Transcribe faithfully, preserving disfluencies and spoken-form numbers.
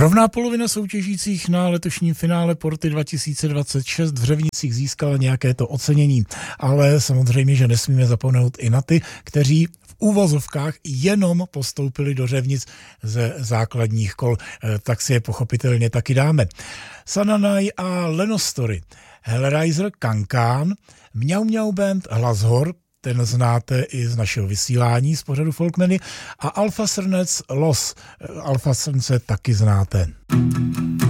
Rovná polovina soutěžících na letošním finále Porty dva tisíce dvacet šest v Řevnicích získala nějaké to ocenění, ale samozřejmě, že nesmíme zapomenout i na ty, kteří v úvozovkách jenom postoupili do Řevnic ze základních kol, tak si je pochopitelně taky dáme. Sananaj a Lenostory, Hellraiser, Kankán, Mňau Mňau Band, Hlas hor, ten znáte i z našeho vysílání z pořadu Folkmeny, a Alfa Srnec, Los. Alfa Srnce taky znáte.